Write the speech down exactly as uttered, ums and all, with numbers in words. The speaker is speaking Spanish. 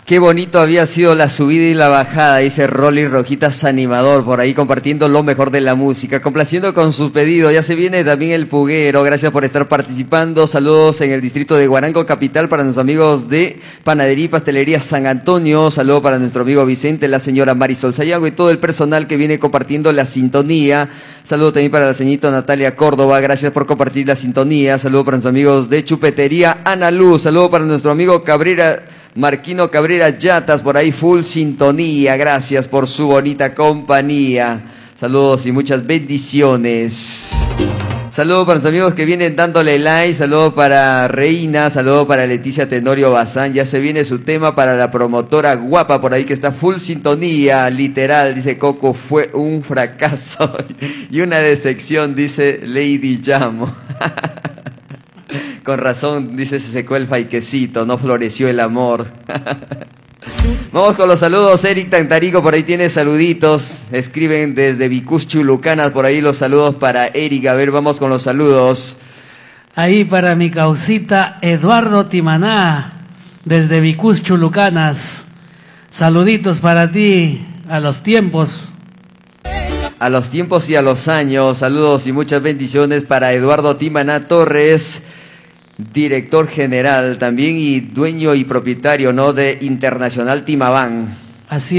Qué bonito había sido la subida y la bajada, dice Rolly Rojitas Animador, por ahí compartiendo lo mejor de la música, complaciendo con sus pedidos. Ya se viene también el Puguero, gracias por estar participando. Saludos en el distrito de Huarango Capital para nuestros amigos de Panadería y Pastelería San Antonio. Saludo para nuestro amigo Vicente, la señora Marisol Sayago y todo el personal que viene compartiendo la sintonía. Saludo también para la señorita Natalia Córdoba, gracias por compartir la sintonía. Saludo para nuestros amigos de Chupetería Ana Luz. Saludo para nuestro amigo Cabrera Marquino Cabrera Yatas, por ahí full sintonía, gracias por su bonita compañía. Saludos y muchas bendiciones. Saludos para los amigos que vienen dándole like, saludos para Reina, saludos para Leticia Tenorio Bazán, ya se viene su tema para la promotora guapa por ahí que está full sintonía, literal, dice Coco, fue un fracaso y una decepción, dice Lady Llamo. Con razón, dice, se secó el faiquecito, no floreció el amor. Vamos con los saludos. Eric Tantarico, por ahí tiene saluditos. Escriben desde Vicús Chulucanas, por ahí los saludos para Eric. A ver, vamos con los saludos. Ahí para mi causita Eduardo Timaná, desde Vicús Chulucanas. Saluditos para ti, a los tiempos. A los tiempos y a los años. Saludos y muchas bendiciones para Eduardo Timaná Torres, director general también y dueño y propietario, ¿no?, de Internacional Timabán. Así